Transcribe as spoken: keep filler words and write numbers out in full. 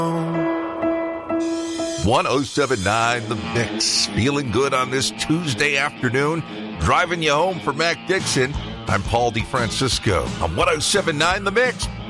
one oh seven point nine The Mix. Feeling good on this Tuesday afternoon. Driving you home for Mac Dixon. I'm Paul DeFrancisco on one oh seven point nine The Mix.